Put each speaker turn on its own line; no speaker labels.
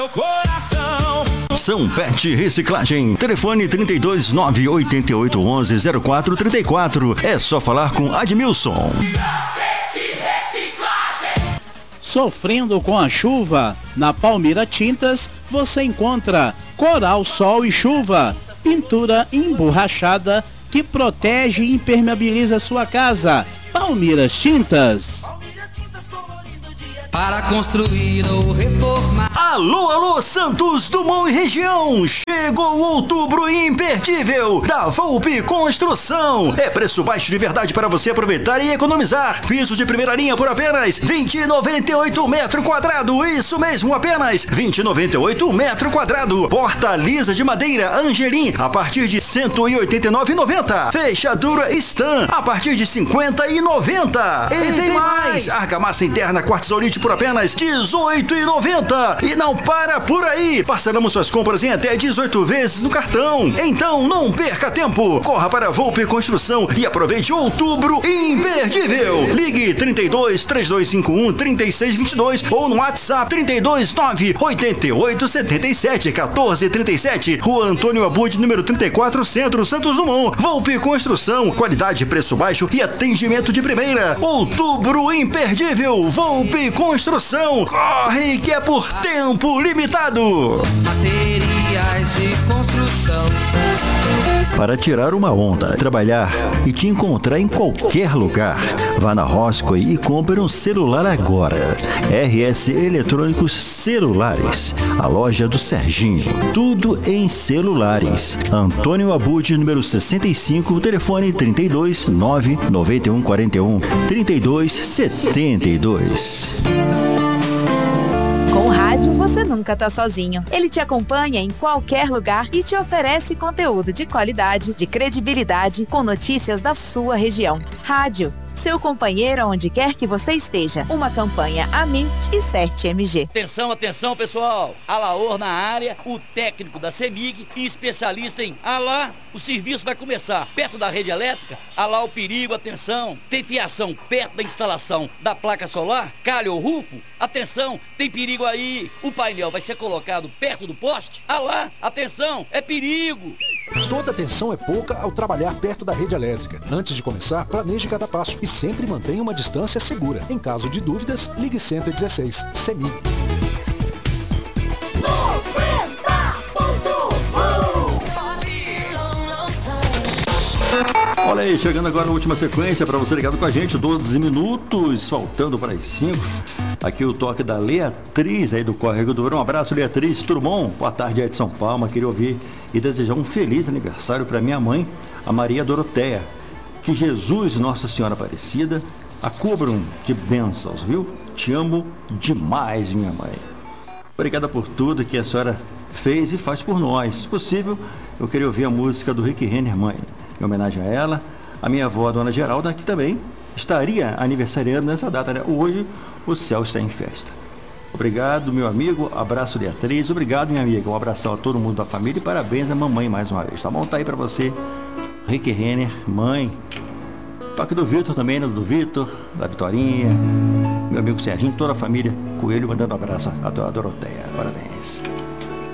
São Pet Reciclagem. Telefone 32988110434. É só falar com Admilson.
Sofrendo com a chuva? Na Palmira Tintas você encontra Coral, Sol e Chuva, pintura emborrachada que protege e impermeabiliza sua casa. Palmiras Tintas.
Para construir ou reformar.
Alô, Santos Dumont e região. Chegou outubro imperdível da Volpe Construção. É preço baixo de verdade para você aproveitar e economizar. Pisos de primeira linha por apenas R$20,98 metro quadrado. Isso mesmo, apenas R$20,98 metro quadrado. Porta lisa de madeira Angelim a partir de R$189,90. Fechadura Stan a partir de R$50,90. E tem mais. Argamassa interna quartzolite por apenas R$18,90. E não para por aí. Parcelamos suas compras em até 18 vezes no cartão. Então não perca tempo. Corra para a Volpe Construção e aproveite outubro imperdível. Ligue 32 3251 3622 ou no WhatsApp 329 8877 1437. Rua Antônio Abud, número 34, Centro, Santos Dumont. Volpe Construção, qualidade, preço baixo e atendimento de primeira. Outubro imperdível. Volpe Construção. Corre que é por tempo limitado.
Materiais de construção.
Para tirar uma onda, trabalhar e te encontrar em qualquer lugar. Vá na Roscoe e compre um celular agora. RS Eletrônicos Celulares, a loja do Serginho. Tudo em celulares. Antônio Abud, número 65, telefone 32 99141 3272.
Com o rádio, você nunca tá sozinho. Ele te acompanha em qualquer lugar e te oferece conteúdo de qualidade, de credibilidade, com notícias da sua região. Rádio, seu companheiro onde quer que você esteja. Uma campanha Amit e CERT-MG.
Atenção, pessoal. Alaor na área, o técnico da CEMIG e especialista em Alá. O serviço vai começar perto da rede elétrica. Alá o perigo, atenção. Tem fiação perto da instalação da placa solar? Calha ou rufo? Atenção, tem perigo aí. O painel vai ser colocado perto do poste? Alá, atenção, é perigo.
Toda atenção é pouca ao trabalhar perto da rede elétrica. Antes de começar, planeje cada passo e sempre mantenha uma distância segura. Em caso de dúvidas, ligue 116. CEMIG.
Olha aí, chegando agora na última sequência para você ligado com a gente, 12 minutos, faltando para as 5. Aqui o toque da Leatriz aí do Córrego do Verão. Um abraço, Leatriz, tudo bom? Boa tarde aí de São Paulo. Queria ouvir e desejar um feliz aniversário para minha mãe, a Maria Doroteia. Que Jesus, Nossa Senhora Aparecida, a cubram de bênçãos, viu? Te amo demais, minha mãe. Obrigada por tudo que a senhora fez e faz por nós. Se possível, eu queria ouvir a música do Rick Renner, Mãe. Em homenagem a ela, a minha avó, a dona Geralda, que também estaria aniversariando nessa data, né? Hoje o céu está em festa. Obrigado, meu amigo. Abraço, Beatriz. Obrigado, minha amiga. Um abração a todo mundo da família e parabéns à mamãe mais uma vez. Tá bom? Tá aí pra você, Rick Renner, mãe. Toque do Vitor também, né? Do Vitor, da Vitorinha, meu amigo Serginho, toda a família Coelho, mandando um abraço a Doroteia. Parabéns.